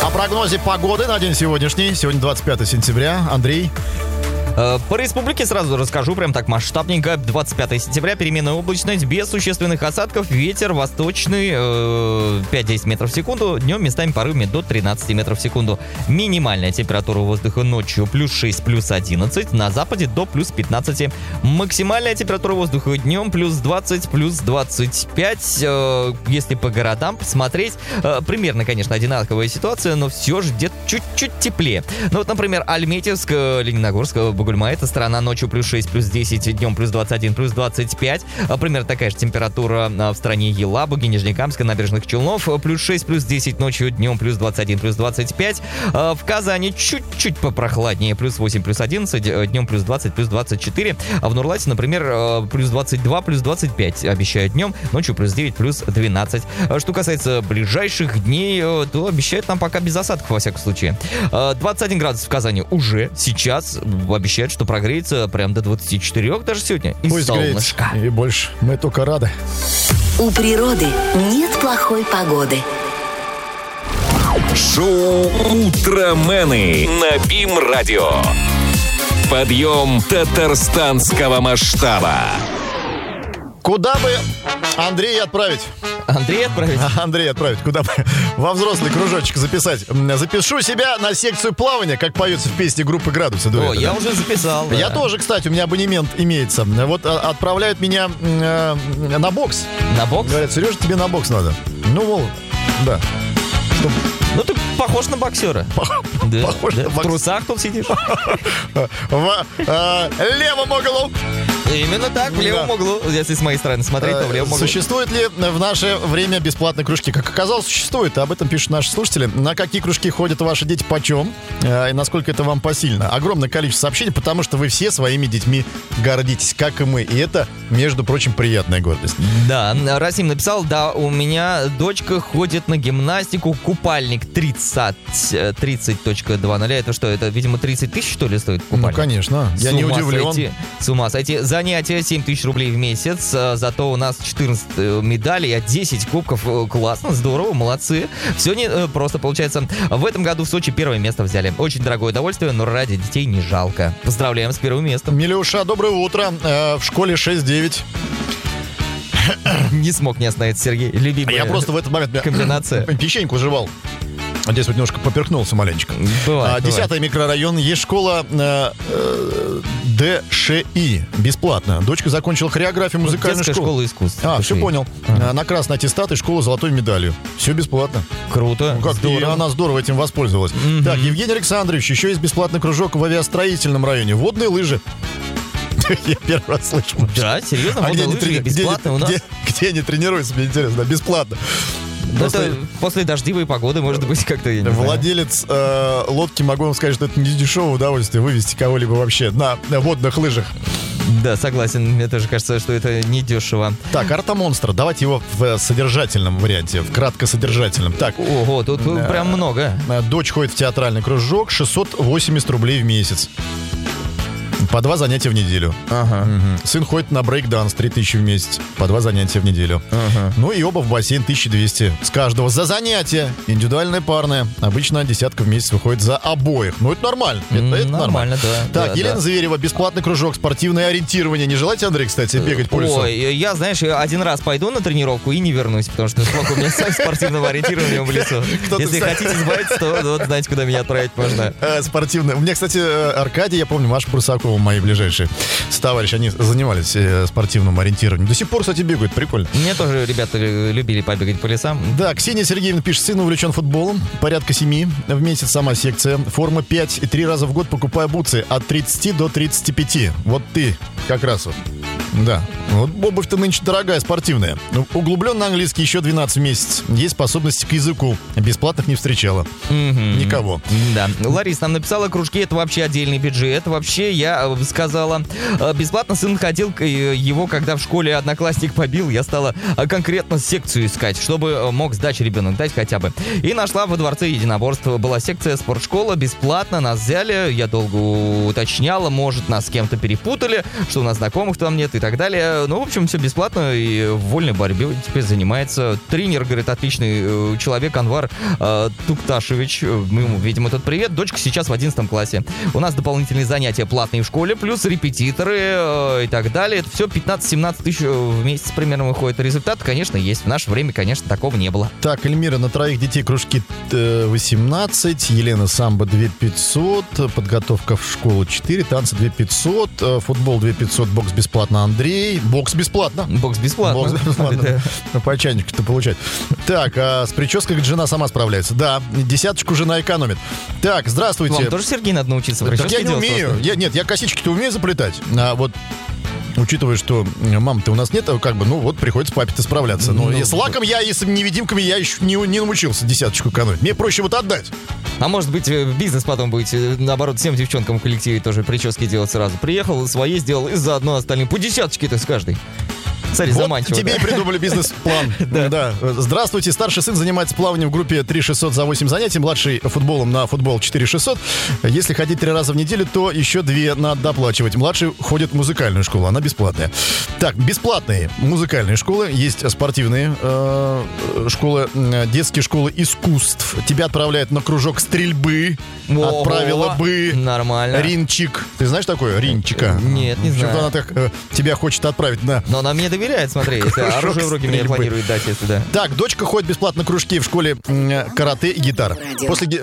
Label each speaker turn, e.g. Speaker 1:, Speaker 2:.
Speaker 1: О прогнозе погоды на день сегодняшний. Сегодня 25 сентября. Андрей.
Speaker 2: По республике сразу расскажу, прям так масштабненько. 25 сентября, переменная облачность, без существенных осадков, ветер восточный 5-10 метров в секунду, днем местами порывами до 13 метров в секунду. Минимальная температура воздуха ночью плюс 6, плюс 11, на западе до плюс 15. Максимальная температура воздуха днем плюс 20, плюс 25. Если по городам посмотреть, примерно, конечно, одинаковая ситуация, но все же где-то чуть-чуть теплее. Ну вот, например, Альметьевск, Лениногорск, Бугульма, эта страна ночью плюс 6, плюс 10, днем плюс 21, плюс 25. Примерно такая же температура в стране Елабуги, Нижнекамска, Набережных Челнов. Плюс 6, плюс 10 ночью, днем плюс 21, плюс 25. В Казани чуть-чуть попрохладнее. Плюс 8, плюс 11, днем плюс 20, плюс 24. А в Нурлате, например, плюс 22, плюс 25 обещают днем. Ночью плюс 9, плюс 12. Что касается ближайших дней, то обещают нам пока без осадков, во всяком случае. 21 градус в Казани уже сейчас. Обещают, что прогреется прям до 24 даже сегодня. И
Speaker 1: пусть
Speaker 2: солнышко.
Speaker 1: Греется, и больше. Мы только рады.
Speaker 3: У природы нет плохой погоды.
Speaker 4: Шоу «Утромены» на БИМ-радио. Подъем татарстанского масштаба.
Speaker 1: Куда бы Андрея отправить?
Speaker 2: Андрей отправить?
Speaker 1: Андрей отправить. Куда бы? Во взрослый кружочек записать. Запишу себя на секцию плавания, как поется в песне группы «Градусы».
Speaker 2: О, я уже записал.
Speaker 1: Я тоже, кстати, у меня абонемент имеется. Вот отправляют меня на бокс.
Speaker 2: На бокс?
Speaker 1: Говорят, Сережа, тебе на бокс надо. Ну, мол, да.
Speaker 2: Ну, ты похож на боксера. Да,
Speaker 1: Похож на
Speaker 2: в
Speaker 1: боксера.
Speaker 2: трусах тут сидишь.
Speaker 1: В левом углу.
Speaker 2: Именно так, в левом углу. Если с моей стороны смотреть, то в левом углу.
Speaker 1: Существуют ли в наше время бесплатные кружки? Как оказалось, существует. Об этом пишут наши слушатели. На какие кружки ходят ваши дети, почем? И насколько это вам посильно? Огромное количество сообщений, потому что вы все своими детьми гордитесь, как и мы. И это, между прочим, приятная гордость.
Speaker 2: Да, Расим написал, да, у меня дочка ходит на гимнастику, купальник 30.20. Это что, это, видимо, 30 тысяч, что ли, стоит купальник?
Speaker 1: Ну, конечно. Я не удивлен.
Speaker 2: С ума сойти. Занятия 7 тысяч рублей в месяц. Зато у нас 14 медалей, а 10 кубков. Классно, здорово, молодцы. Все не просто получается. В этом году в Сочи первое место взяли. Очень дорогое удовольствие, но ради детей не жалко. Поздравляем с первым местом.
Speaker 1: Милюша, доброе утро. В школе 6-9.
Speaker 2: Не смог не остановиться, Сергей. Любимая
Speaker 1: Я просто в этот момент
Speaker 2: комбинация.
Speaker 1: Печеньку жевал. Здесь вот немножко поперхнулся маленечко.
Speaker 2: Бывает,
Speaker 1: 10-й микрорайон. Есть школа ДШИ. Бесплатно. Дочка закончила хореографию, музыкальную
Speaker 2: Детская
Speaker 1: школу.
Speaker 2: школа искусств.
Speaker 1: Все понял. На красный аттестат и школа золотой медалью. Все бесплатно.
Speaker 2: Круто.
Speaker 1: Ну как, и она здорово этим воспользовалась. Так, Евгений Александрович, еще есть бесплатный кружок в авиастроительном районе. Водные лыжи. Я первый раз слышу.
Speaker 2: Да, серьезно, водные лыжи бесплатно у нас?
Speaker 1: Где они тренируются, мне интересно, бесплатно.
Speaker 2: Это после дождевой погоды, может быть, как-то, я не знаю.
Speaker 1: Владелец лодки, могу вам сказать, что это не дешевое удовольствие вывести кого-либо вообще на водных лыжах.
Speaker 2: Да, согласен, мне тоже кажется, что это недешево.
Speaker 1: Так, Арта-монстр, давайте его в содержательном варианте, в краткосодержательном. Так.
Speaker 2: Ого, тут прям много.
Speaker 1: Дочь ходит в театральный кружок, 680 рублей в месяц. По 2 занятия в неделю.
Speaker 2: Ага.
Speaker 1: Сын ходит на брейк-данс 3000 в месяц. По 2 занятия в неделю.
Speaker 2: Ага.
Speaker 1: Ну и оба в бассейн 1200 с каждого за занятие. Индивидуальное, парное. Обычно десятка в месяц выходит за обоих. Ну это нормально. Это нормально.
Speaker 2: Да.
Speaker 1: Так,
Speaker 2: да,
Speaker 1: Елена
Speaker 2: да.
Speaker 1: Зверева, бесплатный кружок, спортивное ориентирование. Не желаете, Андрей, кстати, бегать по лесу?
Speaker 2: Ой, я, знаешь, один раз пойду на тренировку и не вернусь, потому что сколько у меня спортивного ориентирования в лесу. Если хотите избавиться, то вот знаете, куда меня отправить можно.
Speaker 1: Спортивное. У меня, кстати, Аркадий, я помню, Маша Прусакова, мои ближайшие товарищи, они занимались спортивным ориентированием. До сих пор, кстати, бегают, прикольно.
Speaker 2: Мне тоже ребята любили побегать по лесам.
Speaker 1: Да, Ксения Сергеевна пишет, сын увлечен футболом, порядка 7 в месяц, сама секция, форма 5 и 3 раза в год покупаю бутсы от 30 до 35. Вот ты как раз вот. Да, вот обувь-то нынче дорогая, спортивная. Углублен английский еще 12 месяцев. Есть способности к языку. Бесплатных не встречала. Никого.
Speaker 2: Да. Лариса нам написала, кружки — это вообще отдельный бюджет. Вообще, я сказала, бесплатно сын ходил, его когда в школе одноклассник побил, я стала конкретно секцию искать, чтобы мог сдачу ребенок дать хотя бы. И нашла во дворце единоборств. Была секция спортшкола, бесплатно нас взяли. Я долго уточняла, может, нас с кем-то перепутали, что у нас знакомых там нет и так далее. Ну, в общем, все бесплатно, и в вольной борьбе теперь занимается тренер, говорит, отличный человек Анвар Тукташевич. Мы ему видим этот привет. Дочка сейчас в 11 классе. У нас дополнительные занятия платные в школе, плюс репетиторы и так далее. Это все 15-17 тысяч в месяц примерно выходит. Результат, конечно, есть. В наше время, конечно, такого не было.
Speaker 1: Так, Эльмира, на троих детей кружки 18, Елена самбо 2500, подготовка в школу 4, танцы 2500, футбол 2500, бокс бесплатно Андрей. Бокс бесплатно.
Speaker 2: Бокс бесплатно.
Speaker 1: Бокс бесплатно. По чайнику-то получать. Так, а с прической жена сама справляется. Да, 10 жена экономит. Так, здравствуйте.
Speaker 2: Вам тоже, Сергей, надо научиться прически
Speaker 1: Так я не
Speaker 2: делать
Speaker 1: умею. Нет, я косички-то умею заплетать. А вот учитывая, что мам-то у нас нет, как бы, ну вот приходится папе-то справляться. Но и с лаком я, и с невидимками я еще не научился 10 экономить. Мне проще вот отдать.
Speaker 2: А может быть, бизнес потом будете, наоборот, всем девчонкам в коллективе тоже прически делать сразу. Приехал, свои сделал, и заодно остальные. По 10-ке-то с каждой. Смотри,
Speaker 1: вот
Speaker 2: заманчиво.
Speaker 1: Тебе и придумали бизнес-план. Да. Здравствуйте. Старший сын занимается плаванием в группе 3600 за 8 занятий. Младший футболом на футбол 4600. Если ходить 3 раза в неделю, то еще 2 надо доплачивать. Младший ходит в музыкальную школу. Она бесплатная. Так, бесплатные музыкальные школы. Есть спортивные школы, детские школы искусств. Тебя отправляют на кружок стрельбы. Отправила бы.
Speaker 2: Нормально.
Speaker 1: Ринчик. Ты знаешь такое? Ринчика?
Speaker 2: Нет, не знаю.
Speaker 1: Она так тебя хочет отправить на...
Speaker 2: Но она мне доверяет, смотри, если оружие в руки мне планирует дать, если да.
Speaker 1: Так, дочка ходит бесплатно на кружки в школе карате и гитара.